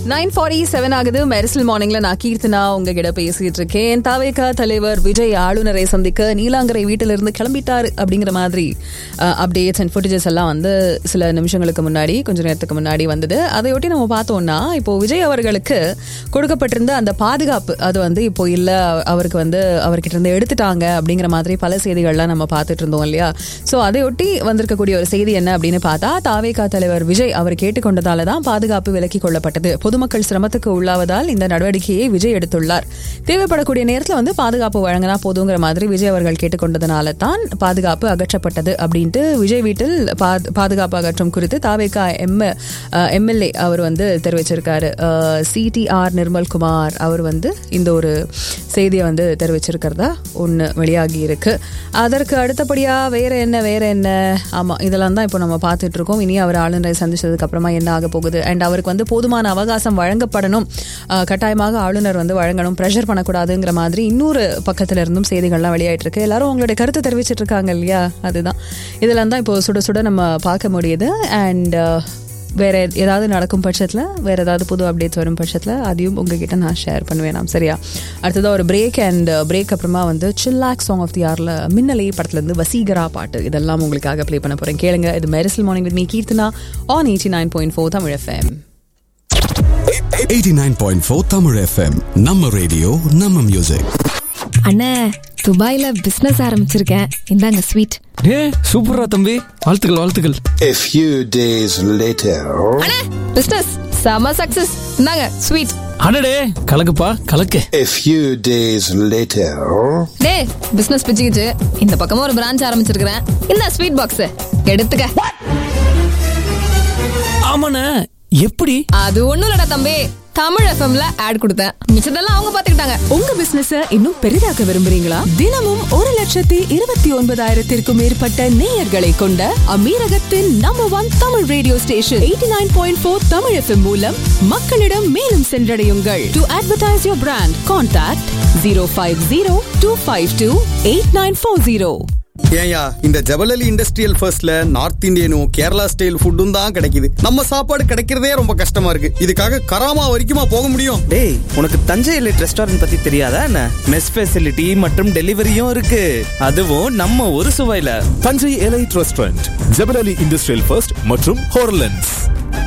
9:47 ஆகுது. மெரிசல் மார்னிங்ல நான் கீர்த்தனா உங்ககிட்ட பேசிட்டு இருக்கேன். தவேகா தலைவர் விஜய் ஆளுநரை சந்திக்க நீலாங்கரை வீட்டிலிருந்து கிளம்பிட்டாரு அப்படிங்கிற மாதிரி அப்டேட்ஸ் அண்ட் ஃபுட்டேஜஸ் எல்லாம் வந்து சில நிமிஷங்களுக்கு முன்னாடி, கொஞ்ச நேரத்துக்கு முன்னாடி வந்தது. அதையொட்டி நம்ம பார்த்தோம்னா, இப்போ விஜய் அவர்களுக்கு கொடுக்கப்பட்டிருந்த அந்த பாதுகாப்பு அது வந்து இப்போ இல்ல, அவருக்கு வந்து அவர்கிட்ட இருந்து எடுத்துட்டாங்க அப்படிங்கிற மாதிரி பல செய்திகள்லாம் நம்ம பார்த்துட்டு இருந்தோம் இல்லையா? ஸோ அதையொட்டி வந்திருக்கக்கூடிய ஒரு செய்தி என்ன அப்படின்னு பார்த்தா, தவேகா தலைவர் விஜய் அவர் கேட்டுக்கொண்டதால தான் பாதுகாப்பு விலக்கிக் கொள்ளப்பட்டது. பொதுமக்கள் சிரமத்துக்கு உள்ளாவதால் இந்த நடவடிக்கையை விஜய் எடுத்துள்ளார். தேவைப்படக்கூடிய நேரத்தில் வந்து பாதுகாப்பு வழங்கினா போதுங்கிற மாதிரி விஜய் அவர்கள் கேட்டுக்கொண்டதுனால தான் பாதுகாப்பு அகற்றப்பட்டது அப்படின்ட்டு விஜய் வீட்டில் பாதுகாப்பு அகற்றம் குறித்து தவேகா எம்எல்ஏ அவர் வந்து தெரிவிச்சிருக்காரு. CTR நிர்மல்குமார் அவர் வந்து இந்த ஒரு செய்தியை வந்து தெரிவிச்சிருக்கிறதா ஒன்று வெளியாகி இருக்கு. அதற்கு அடுத்தபடியா வேற என்ன ஆமா, இதெல்லாம் தான் இப்போ நம்ம பார்த்துட்டு இருக்கோம். இனி அவர் ஆளுநரை சந்திச்சதுக்கு அப்புறமா என்ன ஆக போகுது, அண்ட் அவருக்கு வந்து போதுமான அவகாசம் வழங்கப்படணும், கட்டாயமாக ஆளுநர் வந்து வழங்கணும், பிரஷர் பண்ணக்கூடாதுங்கிற மாதிரி இன்னொரு பக்கத்துல இருந்தும் செய்திகள்லாம் வெளியாயிட்டு இருக்கு. எல்லாரும் உங்களுடைய கருத்தை தெரிவிச்சிட்டு இருக்காங்க இல்லையா? அதுதான் இதெல்லாம் தான் இப்போ சுட சுட நம்ம பார்க்க முடியுது. அண்ட் வேற ஏதாவது நடக்கும் பட்சத்தில், வேற ஏதாவது புது அப்டேட்ஸ் வரும் பட்சத்தில் அதையும் உங்ககிட்ட நான் ஷேர் பண்ணுவேன். சரியா? அடுத்ததாக ஒரு பிரேக், அண்ட் பிரேக் அப்புறமா வந்து சில்லாக் சாங் ஆஃப் தி ஆர்ல மின்னலை படத்துலேருந்து வசீகரா பாட்டு இதெல்லாம் உங்களுக்காக ப்ளே பண்ண போறேன். கேளுங்க. இது Mersal morning with me Keerthana on 89.4 Tamil FM. 89.4 Tamil FM, நம்ம ரேடியோ நம்ம மியூசிக். அண்ணே, துபாயில பிசினஸ் ஆரம்பிச்சிருக்கேன், இந்தாங்க ஸ்வீட். சூப்பரா தம்பி, வாழ்த்துக்கள். A few days later. அண்ணே, பிசினஸ் செம சக்சஸ், இந்தாங்க ஸ்வீட். அடடே, கலக்குப்பா கலக்கு. A few days later. டேய், பிசினஸ் பிச்சுக்கிச்சு, இந்த பக்கமா ஒரு பிரான்ச் ஆரம்பிச்சிருக்கிறேன், இந்த ஸ்வீட் பாக்ஸ் எடுத்துக்க. ஆமாண்ணே, எப்படி? அது ஒண்ணும் இல்லடா தம்பி, தமிழ் FMல ஆட் கொடுத்தேன், மிச்சதெல்லாம் அவங்க பாத்துக்கிட்டாங்க. உங்க பிசினஸ் இன்னும் பெரிதாக்க விரும்புறீங்களா? தினமும் 1,29,000 மேற்பட்ட நேயர்களை கொண்ட அமீரகத்தின் number 1 Tamil radio station 89.4 Tamil FM மூலம் மக்களிடம் மேலும் சென்றடையுங்கள். To advertise your brand, contact 050-252-8940. ஏயா, இந்த ஜபலலி இண்டஸ்ட்ரியல் ஃபர்ஸ்ட்ல நார்த் இந்தியனும் கேரளா ஸ்டைல் ஃபுட்டும் தான் கிடைக்குது. நம்ம சாப்பாடு கிடைக்கிறதே ரொம்ப கஷ்டமா இருக்கு. இதுக்காக கராமா வரைக்குமா போக முடியும்? டேய், உனக்கு தஞ்சை எலைட் ரெஸ்டாரண்ட் பத்தி தெரியாதா என்ன? மெஸ் ஃபெசிலிட்டி மற்றும் டெலிவரியும் இருக்கு, அதுவும் நம்ம ஒரு சுவையில. Thanjai elite restaurant, ஜபலலி industrial first மற்றும் ஹோர்லண்ட்ஸ்.